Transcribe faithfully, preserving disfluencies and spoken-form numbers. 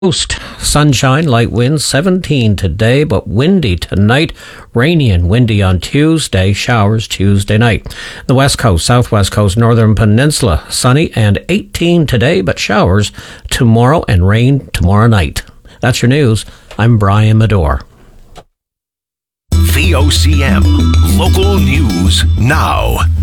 Coast, sunshine, light winds, seventeen today, but windy tonight. Rainy and windy on Tuesday, showers Tuesday night. The west coast, southwest coast, northern peninsula, sunny and eighteen today, but showers tomorrow and rain tomorrow night. That's your news. I'm Brian Medore. V O C M, local news now.